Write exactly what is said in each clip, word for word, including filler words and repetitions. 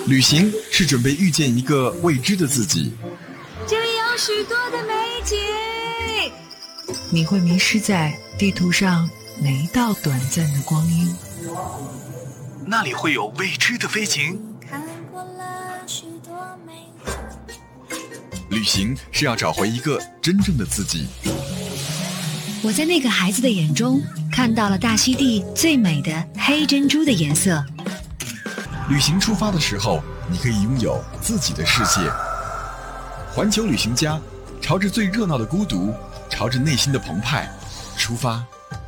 旅行是准备遇见一个未知的自己， 这里有许多的美景， 你会迷失在地图上哪一道短暂的光阴？ 那里会有未知的飞行。 看过了许多美景。 旅行是要找回一个真正的自己。 我在那个孩子的眼中看到了大溪地最美的黑珍珠的颜色。 旅行出发的时候，你可以拥有自己的世界。环球旅行家，朝着最热闹的孤独，朝着内心的澎湃出发。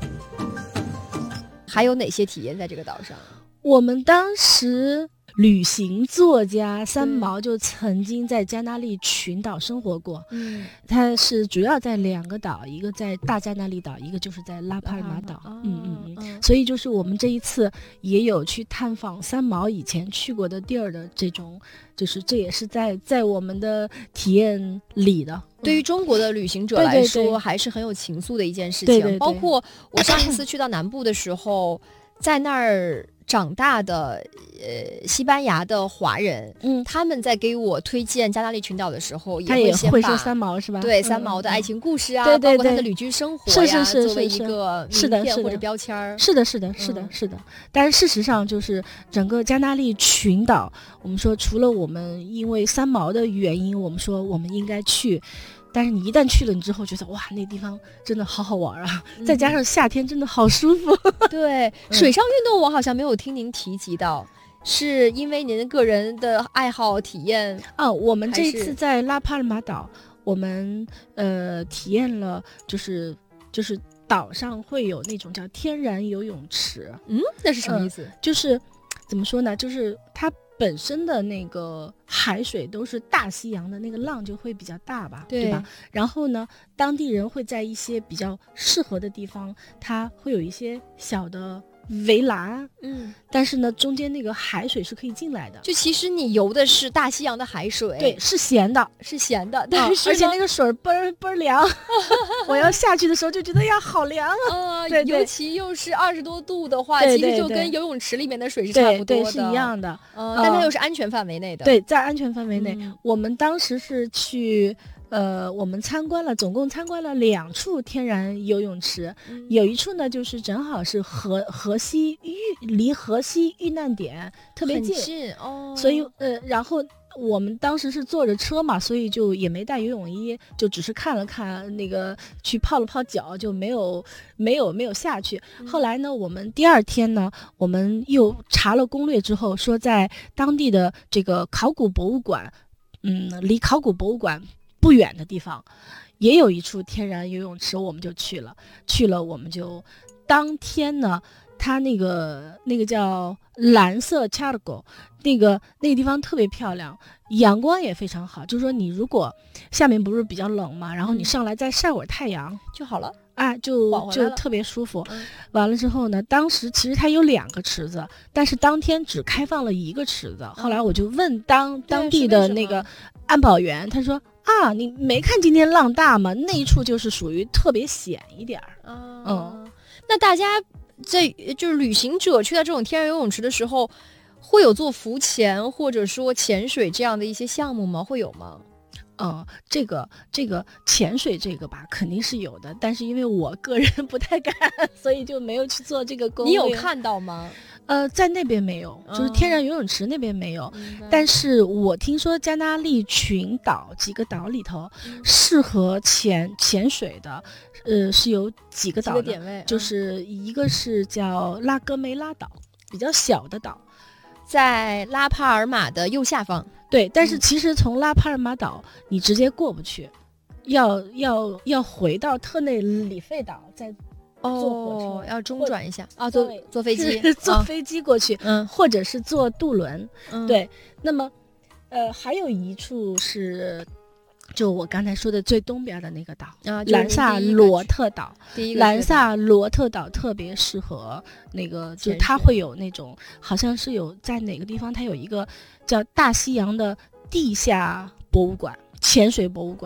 还有哪些体验在这个岛上？ 我们当时旅行作家三毛就曾经在加那利群岛生活过，嗯，他是主要在两个岛，一个在大加那利岛，一个就是在拉帕尔马岛，嗯嗯嗯，所以就是我们这一次也有去探访三毛以前去过的地儿的这种，就是这也是在在我们的体验里的。 对于中国的旅行者来说，对对对，还是很有情愫的一件事情。对对对，包括我上一次去到南部的时候，在那儿长大的呃西班牙的华人，嗯，他们在给我推荐加那利群岛的时候， 他也会会说三毛是吧？ 对，三毛的爱情故事啊， 对对对， 包括他的旅居生活呀， 是是是作为一个名片或者标签。 是的，是的，是的，是的。但是事实上，就是整个加那利群岛，我们说除了我们因为三毛的原因，我们说我们应该去。但是你一旦去了，你之后觉得哇，那地方真的好好玩啊！嗯、再加上夏天真的好舒服。 对，水上运动我好像没有听您提及到，是因为您个人的爱好体验啊？我们这次在拉帕尔马岛，我们呃体验了，就是就是岛上会有那种叫天然游泳池。 嗯，那是什么意思？ 呃、就是怎么说呢？就是它本身的那个海水都是大西洋的，那个浪就会比较大吧， 对, 对吧？然后呢，当地人会在一些比较适合的地方，它会有一些小的围栏，嗯，但是呢，中间那个海水是可以进来的。 就其实你游的是大西洋的海水， 对，是咸的， 是咸的，但是、 哦、而且那个水倍儿倍儿凉。我要下去的时候就觉得呀，好凉啊！ 呃、 对对， 尤其又是二十多度的话， 对对对， 其实就跟游泳池里面的水是差不多的， 对对，是一样的。 呃，但它又是安全范围内的。 对，在安全范围内，嗯、我们当时是去。呃，我们参观了，总共参观了两处天然游泳池，嗯、有一处呢，就是正好是河河西遇离河西遇难点特别近， 很近哦。 所以呃，然后我们当时是坐着车嘛，所以就也没带游泳衣，就只是看了看那个，去泡了泡脚，就没有没有没有下去。嗯、后来呢，我们第二天呢，我们又查了攻略之后，说在当地的这个考古博物馆，嗯，离考古博物馆不远的地方也有一处天然游泳池，我们就去了去了我们就当天呢，它那个那个叫蓝色 Chargo， 那个那个地方特别漂亮，阳光也非常好，就是说你如果下面不是比较冷嘛，然后你上来再晒会儿太阳就好了啊，就就特别舒服。嗯、完了之后呢，当时其实它有两个池子，但是当天只开放了一个池子。后来我就问当当地的那个安保员，他说啊，你没看今天浪大吗？那一处就是属于特别险一点儿。 嗯，嗯，那大家在就是旅行者去到这种天然游泳池的时候，会有做浮潜或者说潜水这样的一些项目吗？会有吗？ 嗯，这个这个潜水这个吧，肯定是有的，但是因为我个人不太敢，所以就没有去做这个攻略。 你有看到吗？ 呃，在那边没有，就是天然游泳池那边没有。嗯、但是我听说加那利群岛几个岛里头，嗯、适合潜潜水的，呃，是有几个岛的， 几个点位， 就是一个是叫拉戈梅拉岛，比较小的岛， 在拉帕尔马的右下方。 对，但是其实从拉帕尔马岛你直接过不去，要要要回到特内里费岛再坐火车， 哦，要中转一下啊，坐坐飞机， 坐飞机过去，嗯、哦，或者是坐渡轮，嗯，对。那么，呃，还有一处是，就我刚才说的最东边的那个岛啊，兰萨罗特岛。兰萨罗特岛特别适合那个，就它会有那种，好像是有在哪个地方，它有一个叫大西洋的地下博物馆、潜水博物馆。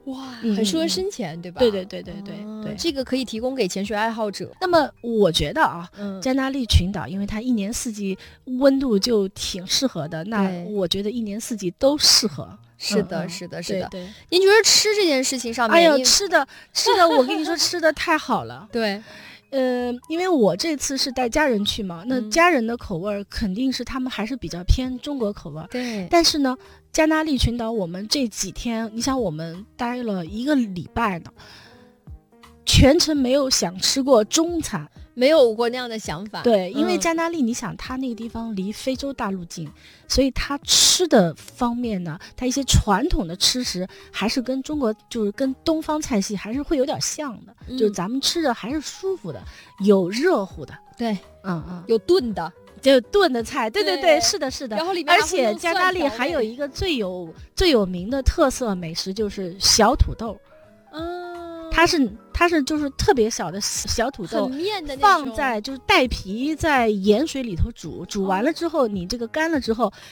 哇， 嗯很适合深潜，对吧？ 对对对对对对， 哦这个可以提供给潜水爱好者。 那么我觉得啊， 嗯， 加那利群岛，因为它一年四季温度就挺适合的，那对我觉得一年四季都适合。 是的， 嗯嗯是的，是的。 对对， 您觉得吃这件事情上面， 哎呦， 因吃的吃的，我跟你说，吃的太好了。 对， 呃，因为我这次是带家人去嘛，那嗯家人的口味儿肯定是他们还是比较偏中国口味儿。 对， 但是呢，加那利群岛我们这几天，你想我们待了一个礼拜呢，全程没有想吃过中餐。 没有过那样的想法。 对，因为嗯加那利，你想它那个地方离非洲大陆近，所以它吃的方面呢，它一些传统的吃食还是跟中国就是跟东方菜系还是会有点像的， 嗯就是咱们吃的还是舒服的，有热乎的， 对， 嗯嗯， 有炖的， 就炖的菜，对对对对，是的，是的。 然后里面而还会用且加那利蒜调味还有一个最有最有名的特色美食就是小土豆， 嗯， 它是它是就是特别小的小土豆很，面的那放种在就是带皮在盐水里头煮，煮完了之后，你这个干了之后，